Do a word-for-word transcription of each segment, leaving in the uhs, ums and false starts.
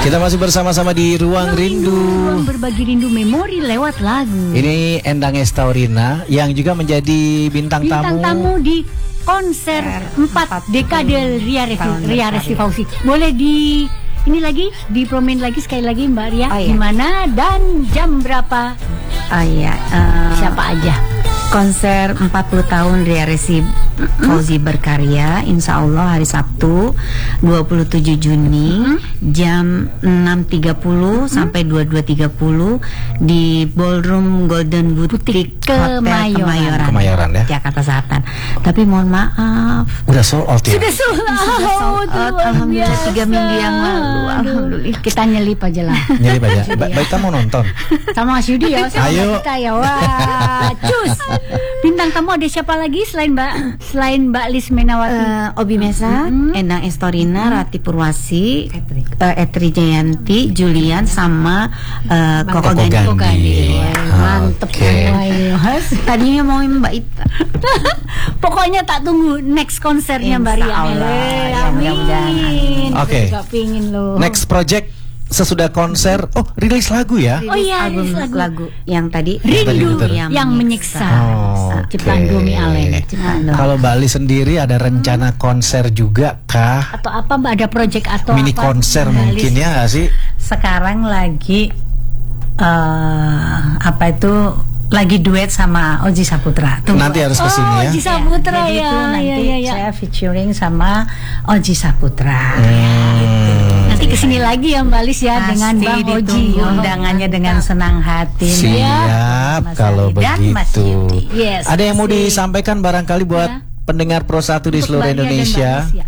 Kita masih bersama-sama di Ruang, Ruang Rindu. Rindu Ruang berbagi rindu memori lewat lagu. Ini Endang Estaurina yang juga menjadi bintang, bintang tamu Bintang tamu di konser empat dekade Ria Resti, Ria Resti Fauzi. Boleh di ini lagi dipromen lagi sekali lagi Mbak Ria. Oh, iya. Gimana dan jam berapa? Oh iya. Uh, Siapa aja? Konser empat puluh tahun Ria Resti Fauzi berkarya, insya Allah hari Sabtu dua puluh tujuh Juni mm-hmm. jam enam tiga puluh mm-hmm. sampai dua puluh dua tiga puluh di Ballroom Golden Boutique Hotel Kemayoran. Kemayoran, Kemayoran ya, Jakarta Selatan. Tapi mohon maaf, udah sold out ya? Sudah sold out. Alhamdulillah tiga minggu yang lalu. Alhamdulillah. Kita nyelip aja lah. Nyelip aja. Ba baik, kita mau nonton sama Mas Yudi ya. Sama Ayo. Kita ya. Wah, cus. Bintang tamu ada siapa lagi selain Mbak selain Mbak Lis Menawati? Uh, Obi Mesa, mm-hmm. Endang Estaurina, mm-hmm. Rati Purwasi, Etri, uh, Etri Jayanti, Julian sama uh, Koko Gani. Koko Gani. Mantep okay. Mas. Tadinya mau Mbak Ita. Pokoknya tak tunggu next konsernya Mbak Ria. Ya, amin. Oke. Okay. Next project sesudah konser, oh rilis lagu ya? Oh iya, album lagu. lagu yang tadi Rindu tadi, yang, yang menyiksa. Oh, Ciptaan Domi Allen. Kalau Mbak Ali sendiri ada rencana konser juga kah? Atau apa Mbak, ada project atau mini apa? konser mungkin ya nggak sih? Sekarang lagi uh, apa itu lagi duet sama Oji Saputra. Tunggu. Nanti harus kesini oh, ya. Oji Saputra ya. Jadi ya. itu nanti ya, ya, ya. saya featuring sama Oji Saputra. Hmm. Gitu. Nanti kesini lagi ya Mbak Lis ya. Pasti dengan Bang Oji. Undangannya dengan senang hati. Siap Mas kalau Ali begitu. Yes, ada yang mau si. disampaikan barangkali buat ya. pendengar Pro satu di seluruh Mbak Indonesia? Ya.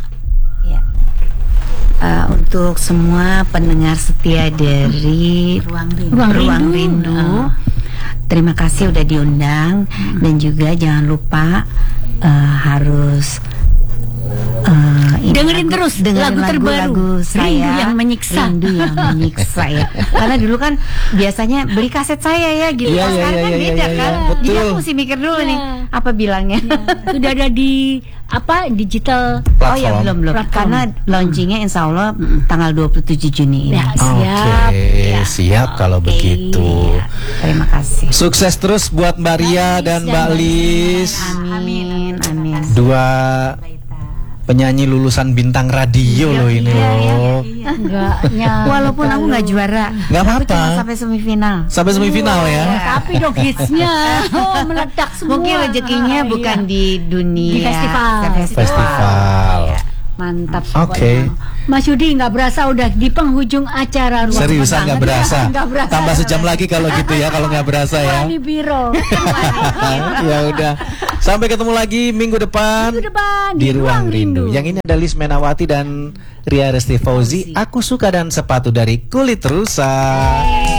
Uh, untuk semua pendengar setia dari Ruang Rindu, Ruang Ruang Rindu. Rindu. Uh. Terima kasih udah diundang hmm. dan juga jangan lupa uh, harus uh, dengerin terus dengerin lagu, lagu terbaru lagu saya Rindu yang menyiksa. Rindu yang menyiksa ya. Karena dulu kan biasanya beli kaset saya ya gitu. Ya, sekarang ya, kan ya, beda ya, ya, kan. ya. Jadi aku mesti mikir dulu ya. nih apa bilangnya. Ya. Sudah ada di apa digital platform. Oh ya belum belum platform. Karena launchingnya insya Allah mm. tanggal dua puluh tujuh Juni ini. Ya, siap. Oke, ya. siap kalau okay. begitu. Ya, terima kasih. Sukses terus buat Mbak Ria dan Mbak Lis. Amin, amin. Dua penyanyi lulusan bintang radio iya, loh ini iya, loh. Iya, iya. Enggak, walaupun aku nggak juara, nggak apa-apa. Sampai semifinal. Sampai semifinal ya. Oh, tapi dong hitsnya oh, meledak semua. Mungkin rezekinya ah, bukan iya. di dunia di festival. Festival. festival. Ya. Mantap. Oke. Okay. Mas Yudi nggak berasa udah di penghujung acara Ruang. Seriusan nggak berasa. Gak berasa. Tambah sejam lagi kalau gitu ya kalau nggak berasa ya. Di biro. Ya udah. Sampai ketemu lagi minggu depan, minggu depan di, di Ruang Rindu. Rindu. Yang ini ada Lis Menawati dan Ria Resti Fauzi. Aku Suka dan Sepatu dari Kulit Rusa.